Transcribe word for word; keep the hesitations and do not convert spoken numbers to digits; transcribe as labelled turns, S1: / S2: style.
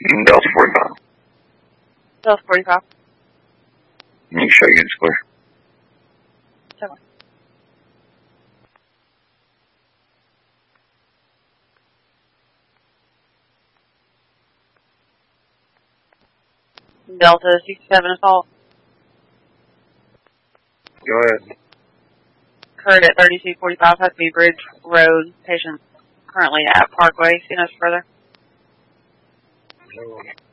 S1: Delta forty-five.
S2: Delta forty-five.
S1: You can show you the square.
S2: Seven. Delta sixty-seven assault.
S1: Go ahead.
S2: Occurred at thirty-two forty-five Huckabee Bridge Road. Patient currently at Parkway. See no further.
S1: No.